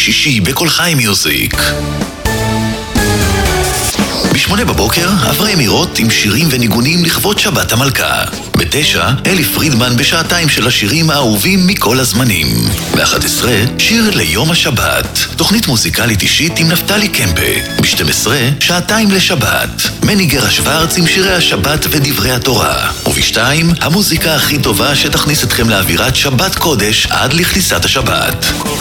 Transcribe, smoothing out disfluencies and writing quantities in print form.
שישי בכל חי מיוזיק. ב8 בבוקר, אברהם מירות עם שירים וניגונים לכבוד שבת המלכה. ב9, אלי פרידמן בשעתיים של השירים האהובים מכל הזמנים. ב11, שיר ליום השבת. תוכנית מוזיקלית אישית עם נפתלי קמפה. ב12, שעתיים לשבת. מני גרה שוורץ עם שירי השבת ודברי התורה. וב2, המוזיקה הכי טובה שתכניס אתכם לאווירת שבת קודש עד לכניסת השבת. כל